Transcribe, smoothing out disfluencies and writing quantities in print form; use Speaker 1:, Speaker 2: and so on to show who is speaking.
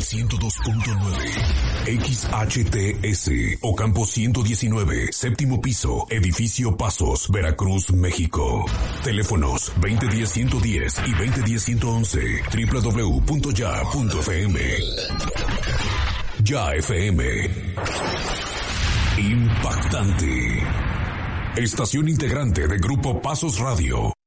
Speaker 1: el 102.9, XHTS, Ocampo 119, séptimo piso, edificio Pasos, Veracruz, México. Teléfonos 2010-110 y 2010-111, www.ya.fm. Ya FM. Impactante. Estación integrante de Grupo Pasos Radio.